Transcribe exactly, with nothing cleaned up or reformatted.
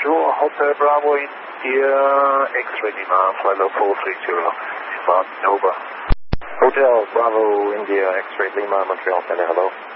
Sure, Hotel Bravo India, X-ray Lima, flight level four three zero, Nova. Hotel Bravo India, X-ray Lima, Montreal Center, hello.